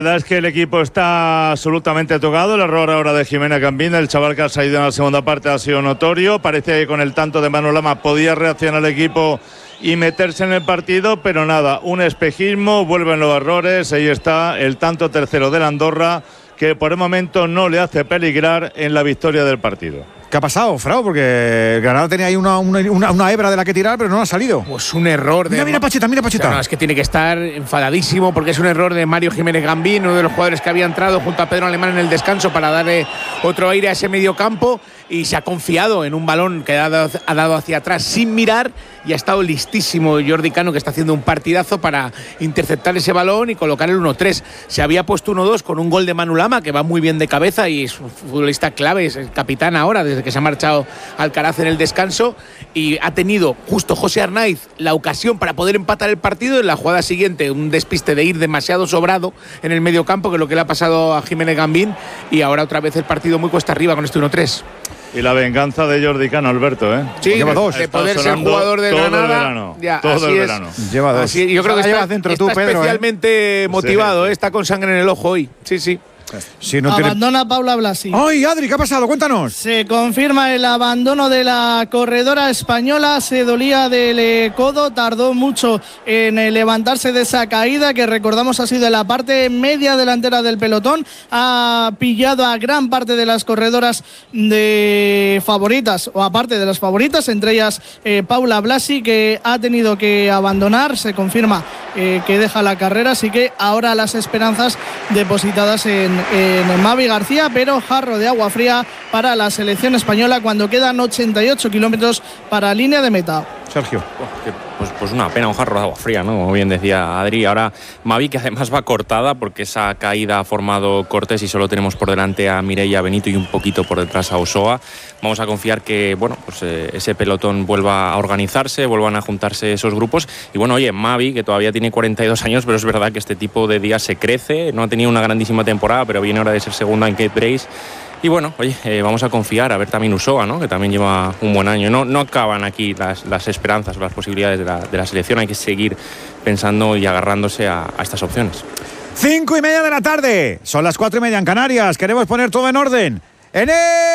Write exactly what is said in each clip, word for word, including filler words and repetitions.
La verdad es que el equipo está absolutamente tocado. El error ahora de Jiménez Gambín, el chaval que ha salido en la segunda parte, ha sido notorio. Parece que con el tanto de Manu Lama podía reaccionar el equipo y meterse en el partido, pero nada, un espejismo, vuelven los errores. Ahí está el tanto tercero del Andorra, que por el momento no le hace peligrar en la victoria del partido. ¿Qué ha pasado, Frau? Porque el Granada tenía ahí una, una, una hebra de la que tirar, pero no ha salido. Pues un error de… Mira, mira Pacheta, mira Pacheta. O sea, no, es que tiene que estar enfadadísimo porque es un error de Mario Jiménez Gambín, uno de los jugadores que había entrado junto a Pedro Alemán en el descanso para darle otro aire a ese medio campo, y se ha confiado en un balón que ha dado, ha dado hacia atrás sin mirar, y ha estado listísimo Jordi Cano, que está haciendo un partidazo para interceptar ese balón y colocar el uno tres. Se había puesto uno dos con un gol de Manu Lama, que va muy bien de cabeza y es un futbolista clave, es el capitán ahora desde que se ha marchado Alcaraz en el descanso, y ha tenido justo José Arnaiz la ocasión para poder empatar el partido. En la jugada siguiente, un despiste de ir demasiado sobrado en el medio campo, que es lo que le ha pasado a Jiménez Gambín, y ahora otra vez el partido muy cuesta arriba con este uno tres. Y la venganza de Jordi Cano, Alberto, ¿eh? Sí, lleva dos. De poder ser jugador de todo Granada. El verano, ya, todo así el es. verano. Lleva dos. Así, yo creo que está, dentro está tú, Pedro, especialmente ¿eh? motivado, Sí, sí. ¿eh? Está con sangre en el ojo hoy. Sí, sí. Si no Abandona tiene... Paula Blasi. ¡Ay, Adri, qué ha pasado? Cuéntanos. Se confirma el abandono de la corredora española. Se dolía del eh, codo, tardó mucho en eh, levantarse de esa caída, que recordamos ha sido en la parte media delantera del pelotón. Ha pillado a gran parte de las corredoras de favoritas, o aparte de las favoritas, entre ellas eh, Paula Blasi, que ha tenido que abandonar. Se confirma eh, que deja la carrera, así que ahora las esperanzas depositadas en en Mavi García, pero jarro de agua fría para la selección española cuando quedan ochenta y ocho kilómetros para línea de meta. Sergio. Pues, pues una pena, un jarro de agua fría, ¿no? Como bien decía Adri. Ahora Mavi, que además va cortada porque esa caída ha formado cortes y solo tenemos por delante a Mireia Benito y un poquito por detrás a Ochoa. Vamos a confiar que, bueno, pues eh, ese pelotón vuelva a organizarse, vuelvan a juntarse esos grupos. Y bueno, oye, Mavi, que todavía tiene cuarenta y dos años, pero es verdad que este tipo de días se crece. No ha tenido una grandísima temporada, pero viene ahora de ser segunda en Cape Brace. Y bueno, oye, eh, vamos a confiar, a ver también Usoa, ¿no? Que también lleva un buen año. No, no acaban aquí las, las esperanzas, las posibilidades de la, de la selección. Hay que seguir pensando y agarrándose a, a estas opciones. Cinco y media de la tarde. Son las cuatro y media en Canarias. Queremos poner todo en orden. En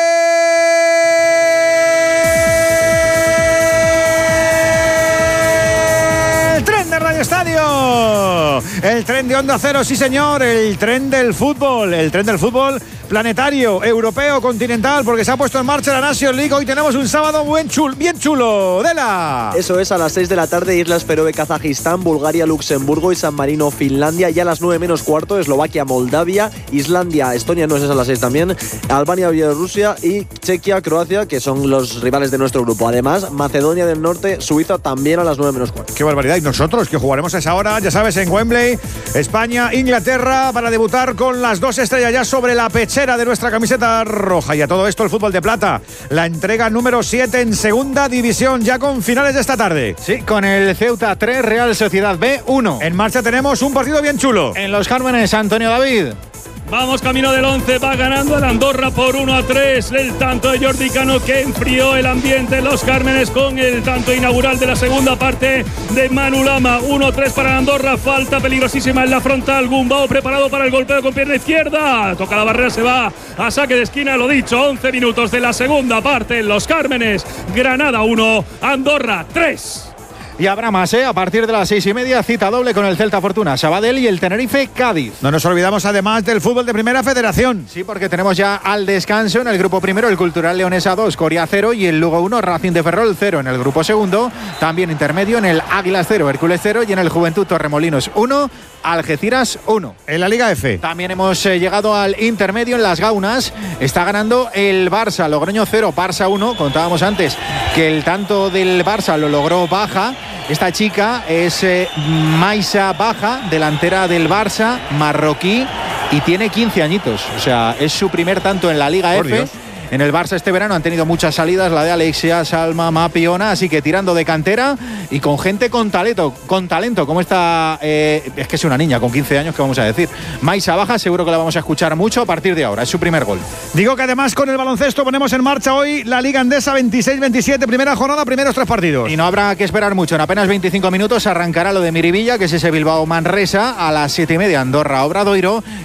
el tren de Radio Estadio. El tren de Onda Cero, sí señor. El tren del fútbol. El tren del fútbol planetario, europeo, continental, porque se ha puesto en marcha la Nations League. Hoy tenemos un sábado buen chul, bien chulo. Dela. Eso es, a las seis de la tarde, Islas Feroe, Kazajistán, Bulgaria, Luxemburgo y San Marino, Finlandia. Y a las nueve menos cuarto, Eslovaquia, Moldavia, Islandia, Estonia, no es esa a las seis también, Albania, Bielorrusia y Chequia, Croacia, que son los rivales de nuestro grupo. Además, Macedonia del Norte, Suiza también a las nueve menos cuarto. Qué barbaridad. Y nosotros, que jugaremos a esa hora, ya sabes, en Wembley, España, Inglaterra, para debutar con las dos estrellas ya sobre la pecha de nuestra camiseta roja. Y a todo esto el fútbol de plata, la entrega número siete en segunda división, ya con finales de esta tarde. Sí, con el Ceuta tres, Real Sociedad B uno. En marcha tenemos un partido bien chulo. En Los Cármenes, Antonio David. Vamos camino del once, va ganando el Andorra por uno a tres. El tanto de Jordi Cano, que enfrió el ambiente en Los Cármenes con el tanto inaugural de la segunda parte de Manu Lama. uno a tres para el Andorra, falta peligrosísima en la frontal. Gumbao preparado para el golpeo con pierna izquierda. Toca la barrera, se va a saque de esquina, lo dicho. once minutos de la segunda parte en Los Cármenes. Granada uno, Andorra tres. Y habrá más, ¿eh? A partir de las seis y media, cita doble con el Celta Fortuna, Sabadell y el Tenerife Cádiz. No nos olvidamos además del fútbol de Primera Federación. Sí, porque tenemos ya al descanso en el grupo primero el Cultural Leonesa dos, Coria cero y el Lugo uno, Racing de Ferrol cero en el grupo segundo. También intermedio en el Águilas cero, Hércules cero y en el Juventud Torremolinos uno, Algeciras uno. En la Liga F. También hemos eh, llegado al intermedio en las Gaunas. Está ganando el Barça, Logroño cero, Barça uno. Contábamos antes que el tanto del Barça lo logró Baja. Esta chica es eh, Maisa Baja, delantera del Barça, marroquí, y tiene quince añitos. O sea, es su primer tanto en la Liga Por F. Dios. En el Barça este verano han tenido muchas salidas, la de Alexia, Salma, Mapiona, así que tirando de cantera y con gente con talento, con talento, como esta, eh, es que es una niña con quince años, que vamos a decir. Maisa Baja, seguro que la vamos a escuchar mucho a partir de ahora, es su primer gol. Digo que además con el baloncesto ponemos en marcha hoy la Liga Endesa veintiséis veintisiete, primera jornada, primeros tres partidos. Y no habrá que esperar mucho, en apenas veinticinco minutos arrancará lo de Miribilla, que es ese Bilbao Manresa, a las siete y media Andorra Obradoiro,